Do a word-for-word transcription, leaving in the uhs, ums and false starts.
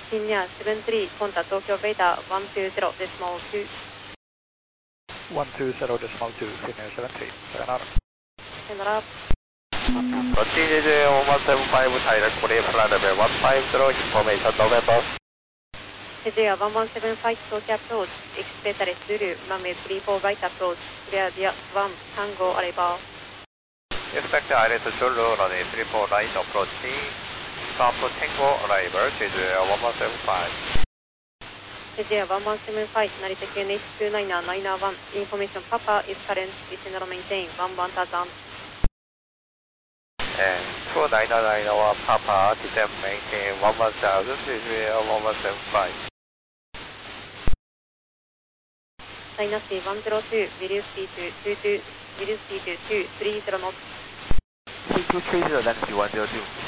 Senior seven three, contact Tokyo Beta one two zero decimal two. one two zero decimal two, Senior seven three. さよなら。 さよなら。 T J J one one seven five, direct Korea flight level one five zero, information November. T J one one seven five, Tokyo approach, expected Zulu, runway three four right approach, clear via one, Tango arrival. Expect island Zulu, runway three four right approach, stop Tango arrival, T J one one seven five. T J one one seven five, Narita Q N H two nine nine one, information Papa is current, descend maintain one one thousand. And two nine nine one Papa, descend maintain one one thousand, T J one one seven five. Dynasty one zero two, will you speed to two two, will you speed to two three zero knots? two three zero, Dynasty one zero two.